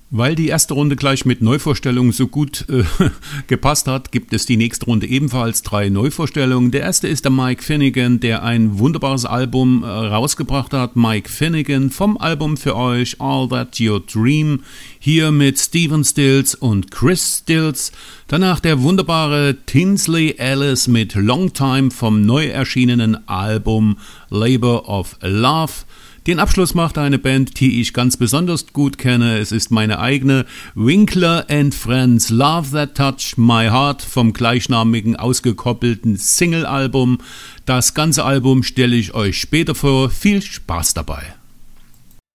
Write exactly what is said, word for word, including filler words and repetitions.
Weil die erste Runde gleich mit Neuvorstellungen so gut äh, gepasst hat, gibt es die nächste Runde ebenfalls drei Neuvorstellungen. Der erste ist der Mike Finnegan, der ein wunderbares Album äh, rausgebracht hat. Mike Finnegan vom Album für euch All That Your Dream, hier mit Stephen Stills und Chris Stills. Danach der wunderbare Tinsley Ellis mit Long Time vom neu erschienenen Album Labor of Love. Den Abschluss macht eine Band, die ich ganz besonders gut kenne. Es ist meine eigene, Winkler and Friends, Love That Touch My Heart vom gleichnamigen ausgekoppelten Single-Album. Das ganze Album stelle ich euch später vor. Viel Spaß dabei.